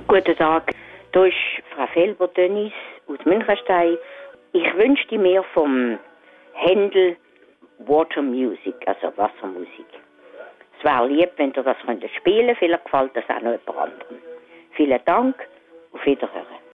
Guten Tag, hier ist Frau Felber-Dönnis aus Münchenstein. Ich wünschte mir vom Händel Water Music, also Wassermusik. Es wäre lieb, wenn ihr das spielen könnt. Vielleicht gefällt das auch noch jemand anderem. Vielen Dank, auf Wiederhören.